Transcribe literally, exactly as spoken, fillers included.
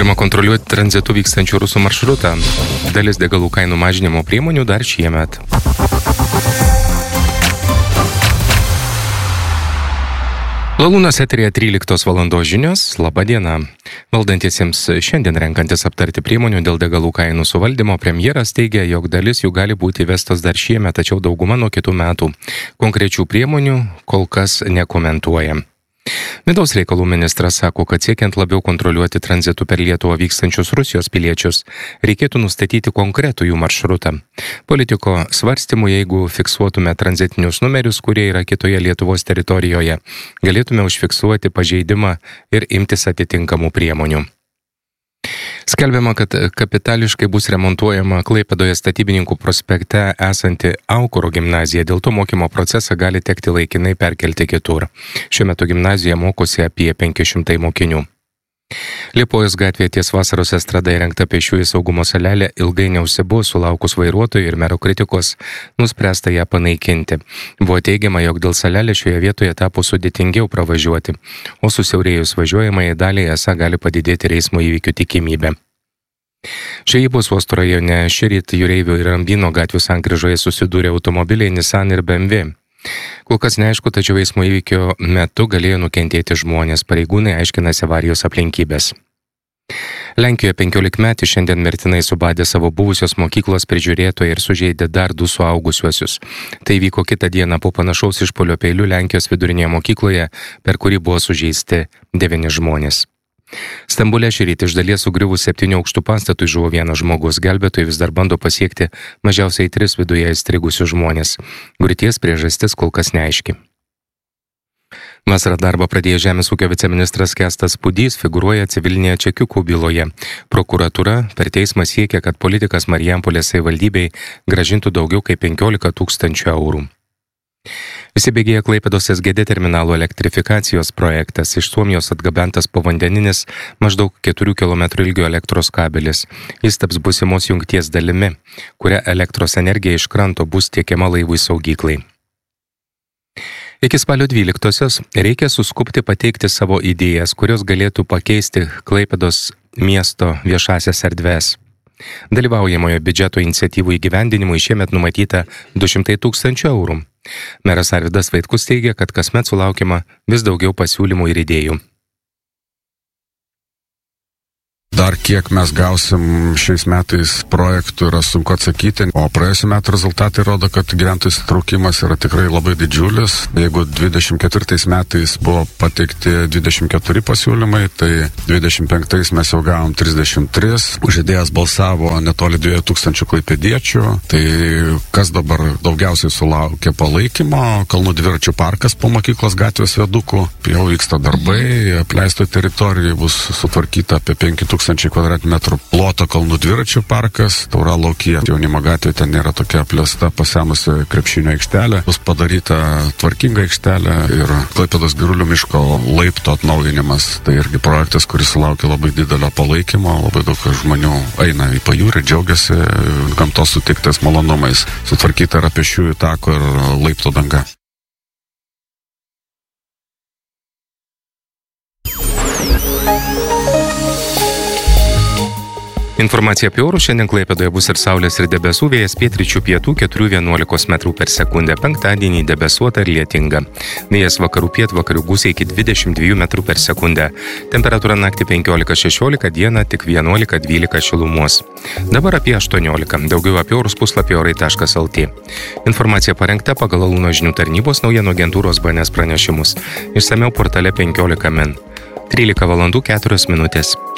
Norima kontroliuoti tranzitu vykstančių rusų maršrutą. Dalis degalų kainų mažinimo priemonių dar šiemet. Lalūnas eteryje tryliktos valandos žinios. Labą dieną. Valdantiesiems šiandien renkantis aptarti priemonių dėl degalų kainų suvaldymo, premjeras teigia, jog dalis jų gali būti įvestos dar šiemet, tačiau dauguma nuo kitų metų. Konkrečių priemonių kol kas nekomentuoja. Vidaus reikalų ministras sako, kad siekiant labiau kontroliuoti tranzitu per Lietuvą vykstančius Rusijos piliečius, reikėtų nustatyti konkretų jų maršrutą. Politiko svarstymų, jeigu fiksuotume tranzitinius numerius, kurie yra kitoje Lietuvos teritorijoje, galėtume užfiksuoti pažeidimą ir imtis atitinkamų priemonių. Skelbiama, kad kapitališkai bus remontuojama Klaipėdoje Statybininkų prospekte esanti Aukuro gimnazija, dėl to mokymo procesą gali tekti laikinai perkelti kitur. Šiuo metu gimnazijoje mokosi apie penki šimtai mokinių. Liepojos gatvėje ties Vasaros estrada įrengta pėsčiųjų saugumo salelė ilgai neužsibuvo, sulaukus vairuotojų ir mero kritikos, nuspręsta ją panaikinti. Buvo teigiama, jog dėl salelės šioje vietoje tapo sudėtingiau pravažiuoti, o susiaurėjus važiuojamai daliai esą gali padidėti ir eismo įvykių tikimybė. Žvejybos uosto rajone šįryt Jūreivių ir Rambyno gatvių sankryžoje susidūrė automobiliai Nissan ir B M W. Kol kas neaišku, tačiau eismo įvykio metu galėjo nukentėti žmonės. Pareigūnai aiškinasi avarijos aplinkybės. Lenkijoje penkiolikmetį šiandien mirtinai subadė savo buvusios mokyklos prižiūrėtoją ir sužeidė dar du suaugusiuosius. Tai vyko kitą dieną po panašaus išpuolio peiliu Lenkijos vidurinėje mokykloje, per kurį buvo sužeisti devyni žmonės. Stambule šįryt iš dalies sugriuvus septynių aukštų pastatui žuvo vienas žmogus. Gelbėtojai vis dar bando pasiekti mažiausiai tris viduje įstrigusius žmonės. Griūties priežastis kol kas neaiški. Vasarą darbą pradėjęs žemės ūkio viceministras Kęstas Pudys figūruoja civilinėje čekiukų byloje. Prokuratūra per teismą siekia, kad politikas Marijampolės savivaldybei grąžintų daugiau kaip penkiolika tūkstančių eurų. Įsibėgėja Klaipėdos S G D terminalo elektrifikacijos projektas. Iš Suomijos atgabentas povandeninis maždaug keturių kilometrų ilgio elektros kabelis. Jis taps būsimos jungties dalimi, kuria elektros energija iš kranto bus tiekiama laivui saugyklai. Iki spalio dvyliktosios reikia suskubti pateikti savo idėjas, kurios galėtų pakeisti Klaipėdos miesto viešasias erdves. Dalyvaujamojo biudžeto iniciatyvų įgyvendinimui šiemet numatyta du šimtai tūkstančių eurų. Meras Arvydas Vaitkus teigia, kad kasmet sulaukiama vis daugiau pasiūlymų ir idėjų. Dar kiek mes gausim šiais metais projektų yra sunku atsakyti, o praėjusiu metu rezultatai rodo, kad gyventojų įsitraukimas yra tikrai labai didžiulis. Jeigu dvidešimt ketvirtais metais buvo pateikti dvidešimt keturi pasiūlymai, tai dvidešimt penktais mes jau gavom trisdešimt tris. Už idėjas balsavo netoli dviejų tūkstančių klaipėdiečių. Tai kas dabar daugiausiai sulaukė palaikymo? Kalnų dviračių parkas po mokyklos gatvės viadukų. Jau vyksta darbai, apleisto teritorijoje bus sutvarkyta apie penki tūkstančiai kvadratmetrų ploto kalnų dviračių parkas, Tauralaukyje. Jaunimo gatvė ten nėra tokia apleista, pasenusi krepšinio aikštelė. Bus padaryta tvarkinga aikštelė ir Klaipėdos Girulių miško laipto atnaujinimas. Tai irgi projektas, kuris sulaukia labai didelio palaikymo. Labai daug žmonių eina į pajūrį, džiaugiasi gamtos sutiktais malonumais. Sutvarkyta yra pėsčiųjų tako ir laipto danga. Informacija apie orus. Šiandien Klaipėdoje bus ir saulės ir debesų, vėjas pietryčių pietų keturių vienuolikos metrų per sekundę. Penktadienį debesuota ir lietinga. Vėjas vakarų pietvakarių gūsiai iki dvidešimt dviejų metrų per sekundę. Temperatūra naktį penkiolika šešiolika, dieną tik vienuolika dvylika šilumos. Dabar apie aštuoniolika. Daugiau apie orus puslapį orai taškas el tė. Informacija parengta pagal Lalūno žinių tarnybos naujienų agentūros B N S pranešimus. Išsamiau portale penkiolika min. trylika valandų keturios minutės.